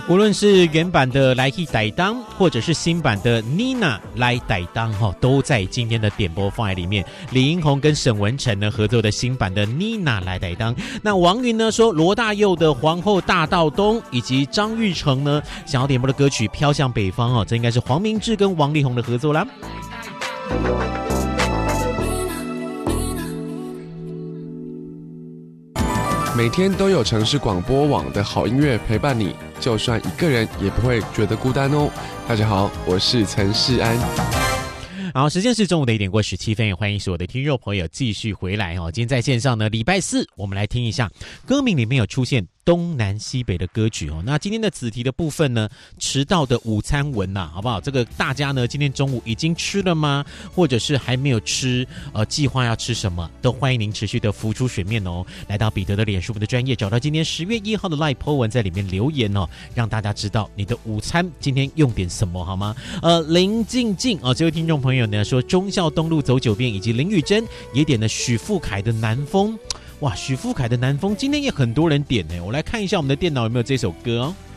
无论是原版的来去逮当，或者是新版的 Nina 来逮当，都在今天的点播放在里面。李英宏跟沈文程呢合作的新版的 Nina 来逮当。那王云呢说罗大佑的皇后大道东，以及张玉成呢想要点播的歌曲飘向北方，这应该是黄明志跟王力宏的合作啦。 每天都有城市广播网的好音乐陪伴你，就算一个人也不会觉得孤单哦。大家好，我是陈世安。 好，时间是中午的1点过17分，也欢迎所有的听众朋友继续回来哦。今天在线上呢，礼拜四我们来听一下歌名里面有出现东南西北的歌曲哦。那今天的子题的部分呢，迟到的午餐文呐，好不好？这个大家呢今天中午已经吃了吗？或者是还没有吃？计划要吃什么？都欢迎您持续的浮出水面哦。来到彼得的脸书的专页，找到今天10月1号的 LINE po 文，在里面留言哦，让大家知道你的午餐今天用点什么好吗？林静静哦，这位听众朋友呢说忠孝东路走9遍，以及林宇珍也点了许富凯的南风。哇，许富凯的南风今天也很多人点呢，我来看一下我们的电脑有没有这首歌哦。